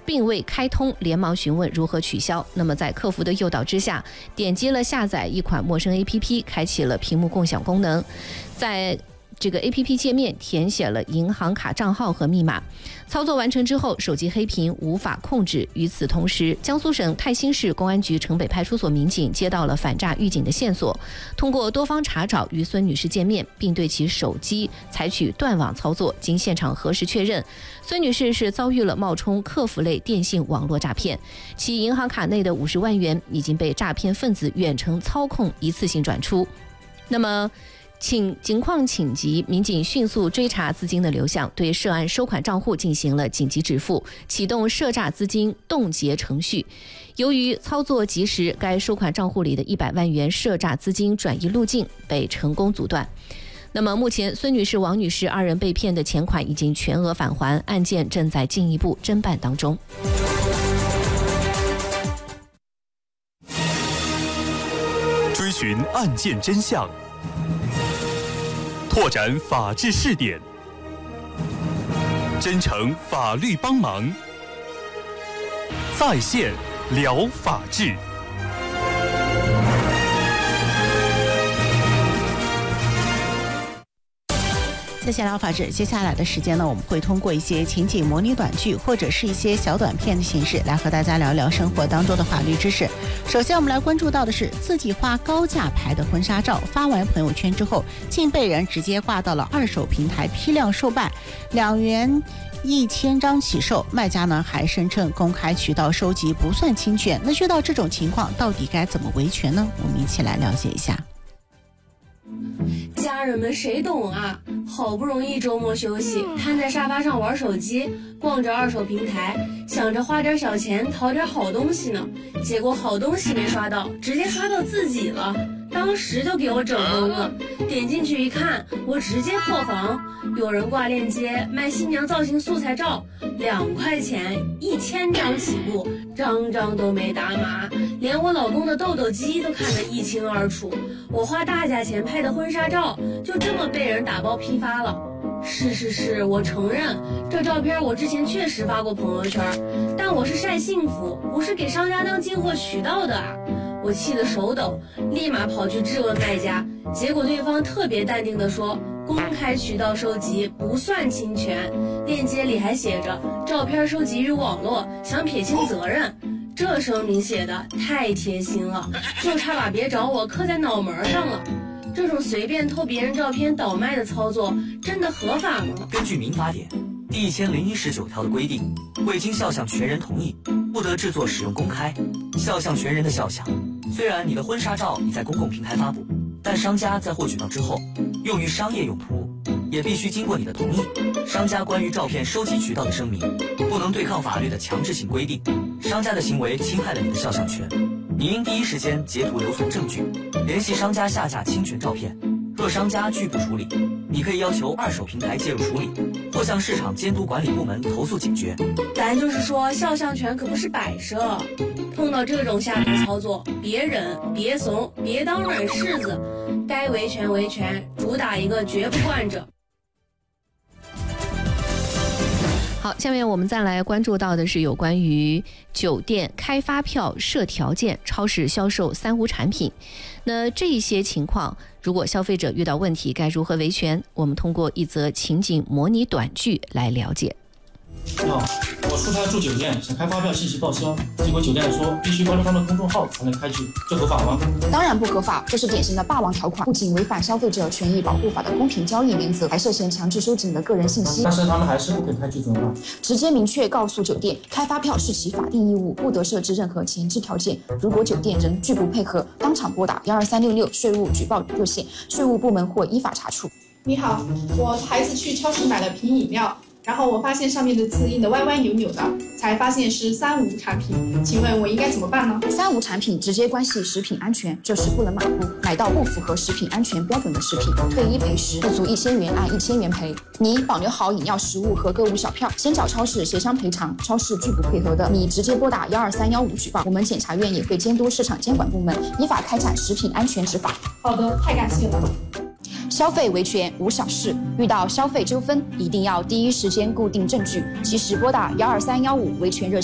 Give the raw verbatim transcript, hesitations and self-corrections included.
并未开通，连忙询问如何取消。那么在客服的诱导之下，点击了下载一款陌生 A P P， 开启了屏幕共享功能，在这个 A P P 界面填写了银行卡账号和密码，操作完成之后，手机黑屏无法控制。与此同时，江苏省泰兴市公安局城北派出所民警接到了反诈预警的线索，通过多方查找与孙女士见面，并对其手机采取断网操作。经现场核实确认，孙女士是遭遇了冒充客服类电信网络诈骗，其银行卡内的五十万元已经被诈骗分子远程操控一次性转出。那么请情况紧急，民警迅速追查资金的流向，对涉案收款账户进行了紧急止付，启动涉诈资金冻结程序。由于操作及时，该收款账户里的一百万元涉诈资金转移路径被成功阻断。那么目前孙女士、王女士二人被骗的钱款已经全额返还，案件正在进一步侦办当中。 追寻案件真相，拓展法治视点，真诚法律帮忙，在线聊法治。 在线聊法治，接下来的时间呢，我们会通过一些情景模拟短剧或者是一些小短片的形式来和大家聊聊生活当中的法律知识。首先我们来关注到的是，自己花高价拍的婚纱照发完朋友圈之后，竟被人直接挂到了二手平台批量售卖，两元一千张起售，卖家呢还声称公开渠道收集不算侵权。那遇到这种情况，到底该怎么维权呢？我们一起来了解一下。 家人们谁懂啊？好不容易周末休息，瘫在沙发上玩手机，逛着二手平台，想着花点小钱淘点好东西呢，结果好东西没刷到，直接刷到自己了，当时就给我整懵了。点进去一看，我直接破防，有人挂链接卖新娘造型素材照，两块钱一千张起步，张张都没打码，连我老公的痘痘肌都看得一清二楚。我花大价钱拍的婚纱照，就这么被人打包批发了。是是是，我承认这照片我之前确实发过朋友圈，但我是晒幸福，不是给商家当进货渠道的啊！我气得手抖，立马跑去质问卖家，结果对方特别淡定地说，公开渠道收集不算侵权，链接里还写着照片收集于网络，想撇清责任。这声明写的太贴心了，就差把别找我刻在脑门上了。这种随便偷别人照片倒卖的操作，真的合法吗？ 根据民法典第一千零一十九条的规定，未经肖像权人同意，不得制作使用公开。肖像权人的肖像，虽然你的婚纱照已在公共平台发布，但商家在获取到之后，用于商业用途，也必须经过你的同意。商家关于照片收集渠道的声明，不能对抗法律的强制性规定。商家的行为侵害了你的肖像权，你应第一时间截图留存证据，联系商家下架侵权照片。若商家拒不处理，你可以要求二手平台介入处理，或向市场监督管理部门投诉警觉。 咱就是说，肖像权可不是摆设，碰到这种下流操作，别忍，别怂，别当软柿子，该维权维权，主打一个绝不惯着。 好，下面我们再来关注到的是有关于酒店开发票设条件、超市销售三无产品。那这一些情况，如果消费者遇到问题，该如何维权？我们通过一则情景模拟短剧来了解。 你好，我出差住酒店，想开发票信息报销，结果酒店说必须关注他们公众号才能开具，这合法吗？ 当然不合法，这是典型的霸王条款，不仅违反消费者权益保护法的公平交易原则，还涉嫌强制收集你的个人信息。 但是他们还是不肯开具怎么办？ 直接明确告诉酒店，开发票是其法定义务，不得设置任何前置条件。如果酒店仍拒不配合，当场拨打幺二三六六税务举报热线，税务部门或依法查处。 你好，我孩子去超市买了瓶饮料，然后我发现上面的字印的歪歪扭扭的，才发现是三无产品，请问我应该怎么办呢？ 三无产品直接关系食品安全，这是不能马虎。买到不符合食品安全标准的食品，退一赔十，不足一千元按一千元赔。你保留好饮料食物和购物小票，先找超市协商赔偿，超市拒不配合的，你直接拨打幺二三幺五举报，我们检察院也会监督市场监管部门依法开展食品安全执法。 好的，太感谢了。 消费维权无小事，遇到消费纠纷一定要第一时间固定证据，及时拨打幺二三幺五维权热线。